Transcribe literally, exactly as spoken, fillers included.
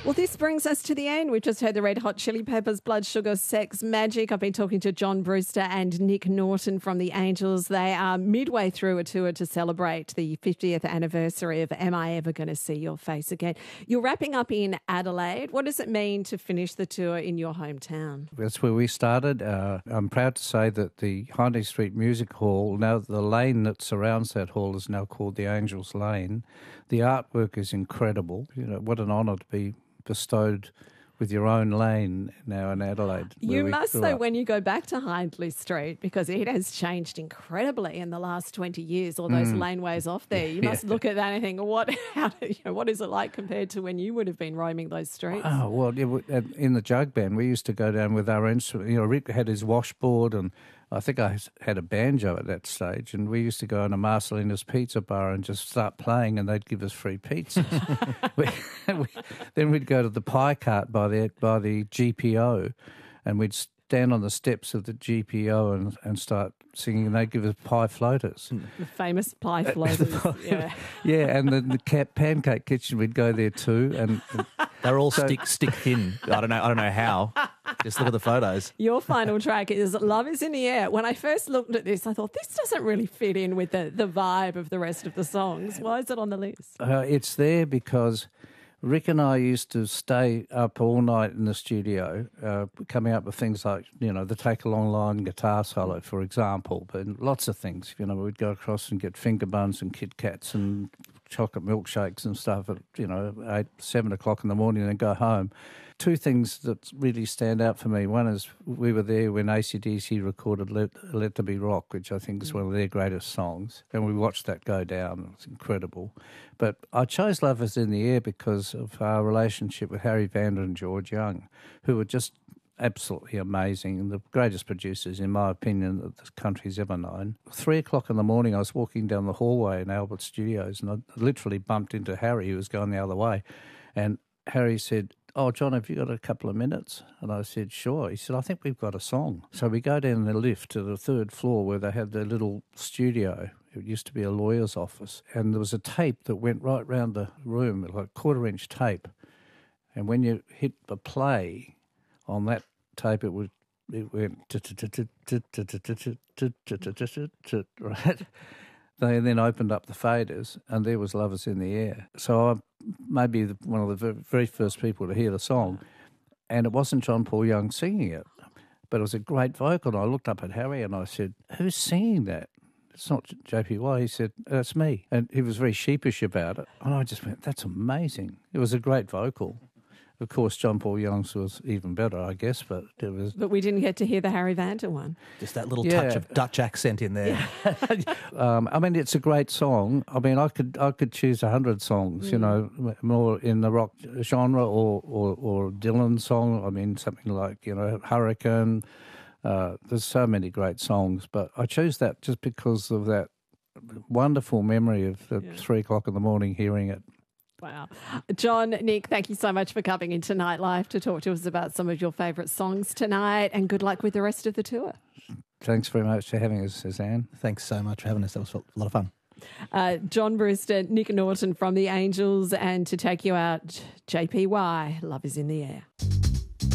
Well, this brings us to the end. We've just heard the Red Hot Chili Peppers, Blood Sugar Sex Magic. I've been talking to John Brewster and Nick Norton from the Angels. They are midway through a tour to celebrate the fiftieth anniversary of Am I Ever Gonna See Your Face Again? You're wrapping up in Adelaide. What does it mean to finish the tour in your hometown? That's where we started. Uh, I'm proud to say that the Hindley Street Music Hall, now the lane that surrounds that hall is now called the Angels Lane. The artwork is incredible. You know, what an honour to be bestowed with your own lane now in Adelaide. You must, though, when you go back to Hindley Street, because it has changed incredibly in the last twenty years, all those mm. laneways off there. You must yeah. look at that and think, what, how, you know, what is it like compared to when you would have been roaming those streets? Oh, well, in the jug band, we used to go down with our instrument. You know, Rick had his washboard, and I think I had a banjo at that stage, and we used to go in a Marcelina's pizza bar and just start playing, and they'd give us free pizzas. we, we, then we'd go to the pie cart by the by the G P O, and we'd stand on the steps of the G P O and, and start singing, and they'd give us pie floaters. The famous pie floaters, yeah. Yeah, and then the cat pancake kitchen, we'd go there too, and, and they're all so, stick stick thin. I don't know. I don't know how. Just look at the photos. Your final track is Love Is in the Air. When I first looked at this, I thought, this doesn't really fit in with the, the vibe of the rest of the songs. Why is it on the list? Uh, it's there because Rick and I used to stay up all night in the studio, uh, coming up with things like, you know, the Take a Long Line guitar solo, for example, but lots of things. You know, we'd go across and get finger buns and Kit Kats and chocolate milkshakes and stuff at, you know, eight, seven o'clock in the morning and then go home. Two things that really stand out for me. One is we were there when A C D C recorded Let, Let There Be Rock, which I think is one of their greatest songs, and we watched that go down. It was incredible. But I chose Love Is in the Air because of our relationship with Harry Vanda and George Young, who were just absolutely amazing and the greatest producers, in my opinion, that the country's ever known. Three o'clock in the morning, I was walking down the hallway in Albert Studios, and I literally bumped into Harry, who was going the other way, and Harry said, "Oh, John, have you got a couple of minutes?" And I said, "Sure." He said, "I think we've got a song." So we go down the lift to the third floor where they have their little studio. It used to be a lawyer's office. And there was a tape that went right round the room, like quarter-inch tape. And when you hit the play on that tape, it would it went right. They then opened up the faders, and there was Love Is in the Air. So I'm maybe one of the very first people to hear the song, and it wasn't John Paul Young singing it, but it was a great vocal. And I looked up at Harry and I said, "Who's singing that?" "It's not J P Y." He said, "That's me." And he was very sheepish about it. And I just went, "That's amazing." It was a great vocal. Of course, John Paul Young's was even better, I guess, but it was... But we didn't get to hear the Harry Vanda one. Just that little yeah. touch of Dutch accent in there. Yeah. um, I mean, it's a great song. I mean, I could I could choose a hundred songs, mm. you know, more in the rock genre or, or, or Dylan song. I mean, something like, you know, Hurricane. Uh, there's so many great songs, but I chose that just because of that wonderful memory of the yeah. three o'clock in the morning hearing it. Wow. John, Nick, thank you so much for coming into Nightlife to talk to us about some of your favourite songs tonight, and good luck with the rest of the tour. Thanks very much for having us, Suzanne. Thanks so much for having us. That was a lot of fun. Uh, John Brewster, Nick Norton from the Angels, and to take you out, J P Y, Love Is in the Air.